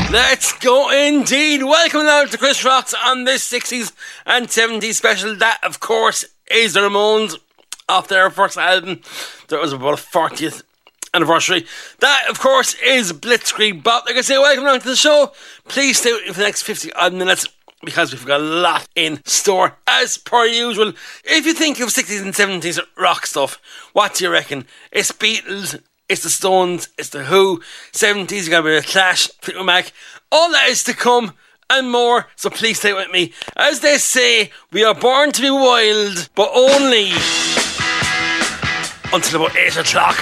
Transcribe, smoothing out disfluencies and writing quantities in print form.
Let's go indeed. Welcome now to Chris Rocks on this 60s and 70s special. That, of course, is the Ramones off their first album. That was about a 40th anniversary. That, of course, is Blitzkrieg Bop. Like I say, welcome along to the show. Please stay with me for the next 50 odd minutes because we've got a lot in store as per usual. If you think of 60s and 70s rock stuff, what do you reckon? It's Beatles, it's the Stones, it's the Who. 70s, you got a bit of Clash, Fleetwood Mac. All that is to come and more, so please stay with me. As they say, we are born to be wild, but only until about 8 o'clock.